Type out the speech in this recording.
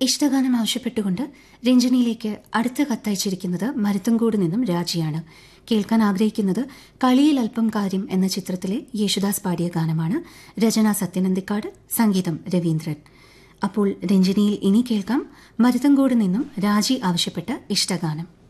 ഇഷ്ടഗാനം ആവശ്യപ്പെട്ടുകൊണ്ട് രഞ്ജനിയിലേക്ക് അടുത്ത കത്തയച്ചിരിക്കുന്നത് മരുത്തങ്കോട് നിന്നും രാജിയാണ്. കേൾക്കാൻ ആഗ്രഹിക്കുന്നത് കളിയിൽ അല്പം കാര്യം എന്ന ചിത്രത്തിലെ യേശുദാസ് പാടിയ ഗാനമാണ്. രചന സത്യനന്ദിക്കാട്, സംഗീതം രവീന്ദ്രൻ. അപ്പോൾ രഞ്ജനിയിൽ ഇനി കേൾക്കാം മരുത്തങ്കോട് നിന്നും രാജി ആവശ്യപ്പെട്ട ഇഷ്ടഗാനം.